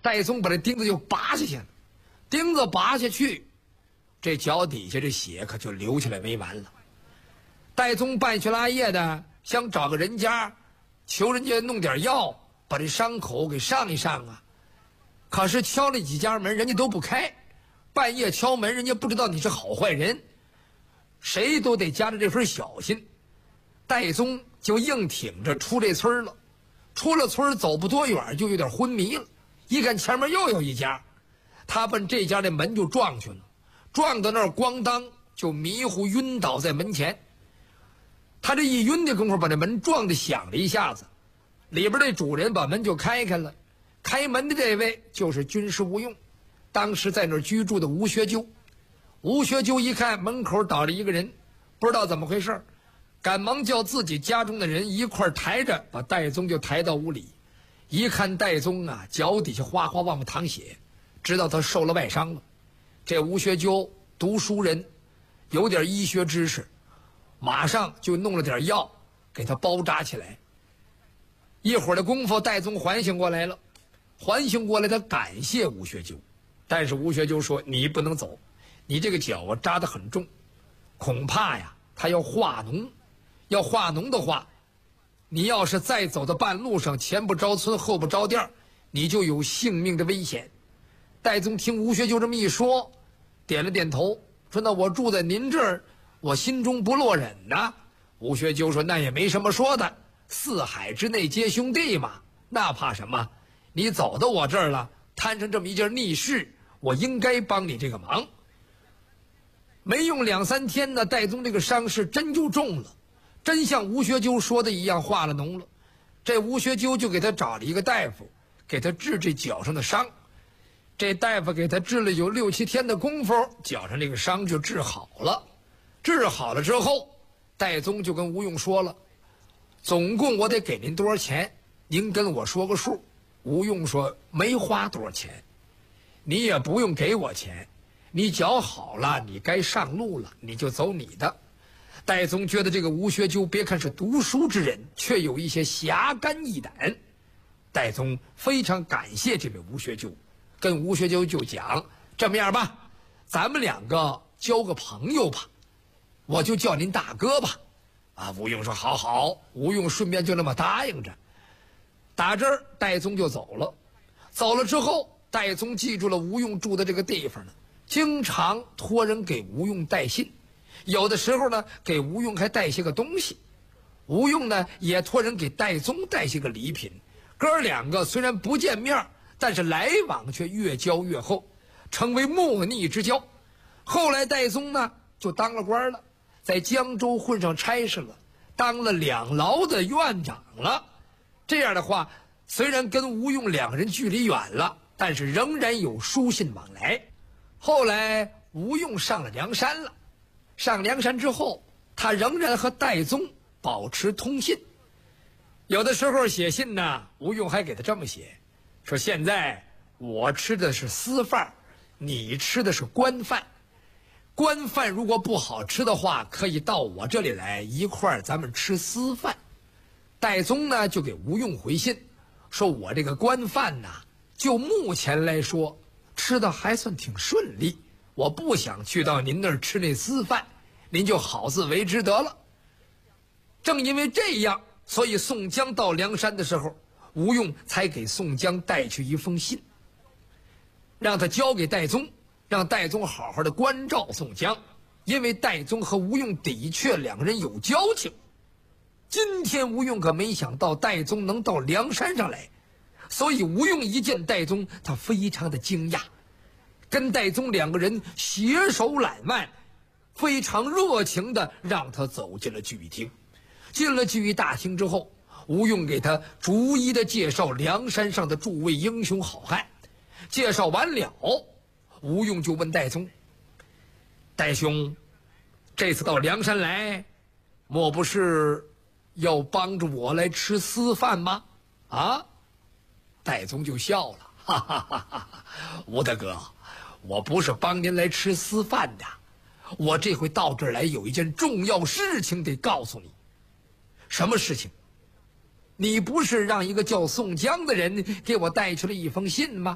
戴宗把这钉子就拔下去了，钉子拔下去，这脚底下这血可就流起来没完了。戴宗半夜拉夜的想找个人家，求人家弄点药把这伤口给上一上啊，可是敲了几家门，人家都不开。半夜敲门，人家不知道你是好坏人，谁都得夹着这份小心。戴宗就硬挺着出这村了，出了村走不多远就有点昏迷了，一看前面又有一家，他奔这家的门就撞去了，撞到那儿咣当就迷糊晕倒在门前。他这一晕的功夫把这门撞得响了一下子，里边这主人把门就开了，开门的这位就是军师吴用，当时在那儿居住的吴学究。吴学究一看门口倒了一个人，不知道怎么回事，赶忙叫自己家中的人一块抬着把戴宗就抬到屋里。一看戴宗啊，脚底下哗哗往外淌血，知道他受了外伤了。这吴学究读书人，有点医学知识，马上就弄了点药给他包扎起来。一会儿的功夫，戴宗缓醒过来了，缓醒过来他感谢吴学究，但是吴学究说：“你不能走，你这个脚啊扎得很重，恐怕呀他要化脓，要化脓的话，你要是再走到半路上，前不着村后不着店，你就有性命的危险。”戴宗听吴学究这么一说，点了点头，说：“那我住在您这儿，我心中不落忍呐。”吴学究说：“那也没什么说的，四海之内皆兄弟嘛，那怕什么？你走到我这儿了，摊上这么一件逆事，我应该帮你这个忙。”没用2、3天呢，戴宗这个伤势真就重了，真像吴学究说的一样化了脓了。这吴学究就给他找了一个大夫，给他治这脚上的伤。这大夫给他治了有6、7天的功夫，脚上这个伤就治好了。治好了之后，戴宗就跟吴用说了：“总共我得给您多少钱？您跟我说个数。”吴用说：“没花多少钱，你也不用给我钱，你脚好了，你该上路了，你就走你的。”戴宗觉得这个吴学究别看是读书之人，却有一些侠肝义胆。戴宗非常感谢这位吴学究，跟吴学究就讲：“这么样吧，咱们2个交个朋友吧，我就叫您大哥吧。”啊，吴用说：“好好。”吴用顺便就那么答应着。打这儿，戴宗就走了。走了之后，戴宗记住了吴用住的这个地方呢，经常托人给吴用带信，有的时候呢给吴用还带些个东西。吴用呢也托人给戴宗带些个礼品。哥2个虽然不见面，但是来往却越交越厚，成为莫逆之交。后来戴宗呢就当了官了，在江州混上差事了，当了2牢的院长了。这样的话，虽然跟吴用2个人距离远了，但是仍然有书信往来。后来吴用上了梁山了，上梁山之后，他仍然和戴宗保持通信。有的时候写信呢，吴用还给他这么写，说：“现在我吃的是私饭，你吃的是官饭。官饭如果不好吃的话，可以到我这里来一块儿咱们吃私饭。”戴宗呢就给吴用回信，说：“我这个官饭呐，就目前来说吃的还算挺顺利，我不想去到您那儿吃那私饭，您就好自为之得了。”正因为这样，所以宋江到梁山的时候，吴用才给宋江带去一封信，让他交给戴宗，让戴宗好好的关照宋江。因为戴宗和吴用的确2个人有交情。今天吴用可没想到戴宗能到梁山上来，所以吴用一见戴宗，他非常的惊讶，跟戴宗2个人携手揽腕，非常热情的让他走进了聚义厅。进了聚义大厅之后，吴用给他逐一的介绍梁山上的诸位英雄好汉。介绍完了，吴用就问戴宗：“戴兄，这次到梁山来，莫不是要帮着我来吃私饭吗？”啊，戴宗就笑了：“哈哈哈哈！吴大哥，我不是帮您来吃私饭的，我这回到这儿来有一件重要事情得告诉你。”“什么事情？”“你不是让一个叫宋江的人给我带去了一封信吗？